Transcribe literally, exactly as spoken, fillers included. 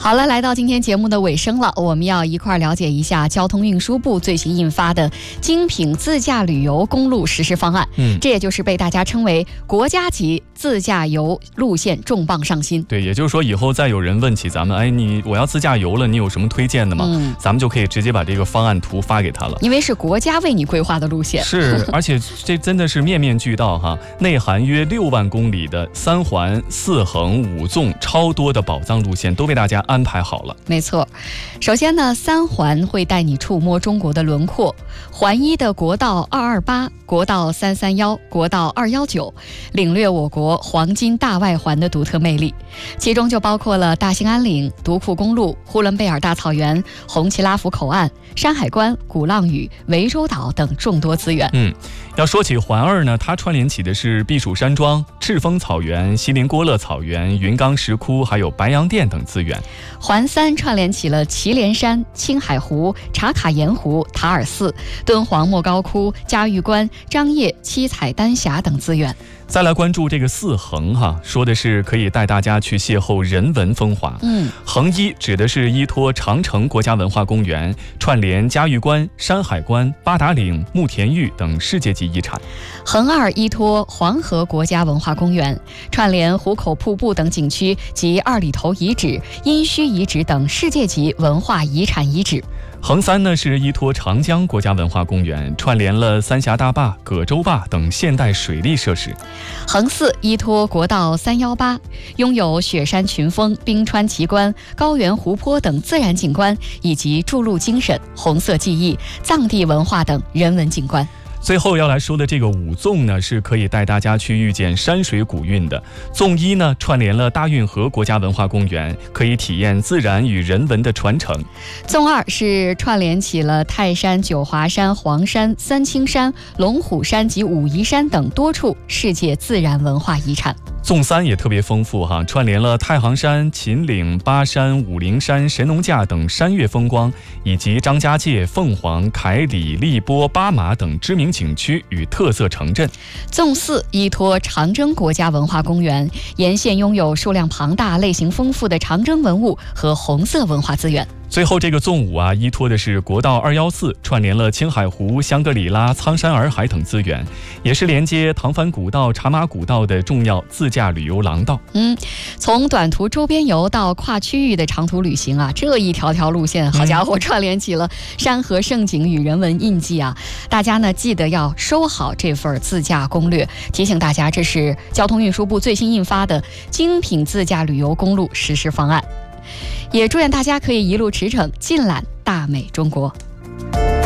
好了，来到今天节目的尾声了，我们要一块了解一下交通运输部最新印发的精品自驾旅游公路实施方案。嗯，这也就是被大家称为国家级自驾游路线重磅上新。 对，也就是说以后再有人问起咱们，哎，你我要自驾游了，你有什么推荐的吗？嗯，咱们就可以直接把这个方案图发给他了， 因为是国家为你规划的路线。 是，而且这真的是面面俱到哈，内含约六万公里的三环、四横、五纵超多的宝藏路线都被大家安排好了。 没错，首先呢，三环会带你触摸中国的轮廓，环一的国道二二八、国道三三一、国道二一九，领略我国黄金大外环的独特魅力，其中就包括了大兴安岭、独库公路、呼伦贝尔大草原、红旗拉福口岸、山海关、鼓浪屿、涠洲岛等众多资源。 嗯，要说起环二呢，它串联起的是避暑山庄、赤峰草原、锡林郭勒草原、云冈石窟，还有白洋淀等资源。 环三串联起了祁连山、青海湖、茶卡盐湖、塔尔寺、敦煌莫高窟、嘉峪关、张掖、七彩丹霞等资源。 再来关注这个四横哈，说的是可以带大家去邂逅人文风华。嗯，横一指的是依托长城国家文化公园，串联嘉峪关、山海关、八达岭、慕田峪等世界级遗产。 横二依托黄河国家文化公园，串联壶口瀑布等景区及二里头遗址、殷墟遗址等世界级文化遗产遗址。 横三呢是依托长江国家文化公园，串联了三峡大坝、葛洲坝等现代水利设施。 横四依托国道三一八，拥有雪山群峰、冰川奇观、高原湖泊等自然景观，以及筑路精神、红色记忆、藏地文化等人文景观。 最后要来说的这个五纵呢，是可以带大家去遇见山水古韵的。纵一呢，串联了大运河国家文化公园，可以体验自然与人文的传承。 纵二是串联起了泰山、九华山、黄山、三清山、龙虎山及武夷山等多处世界自然文化遗产。 纵三也特别丰富哈，串联了太行山、秦岭、巴山、武陵山、神农架等山岳风光，以及张家界、凤凰、凯里、荔波、巴马等知名景区与特色城镇。 纵四依托长征国家文化公园，沿线拥有数量庞大、类型丰富的长征文物和红色文化资源。 最后这个纵五啊，依托的是国道二一四，串联了青海湖、香格里拉、苍山洱海等资源，也是连接唐番古道、茶马古道的重要自驾旅游廊道。嗯， 从短途周边游到跨区域的长途旅行啊，这一条条路线，好家伙，串联起了山河盛景与人文印记啊！大家呢记得要收好这份自驾攻略，提醒大家，这是交通运输部最新印发的精品自驾旅游公路实施方案。也祝愿大家可以一路驰骋，尽览大美中国。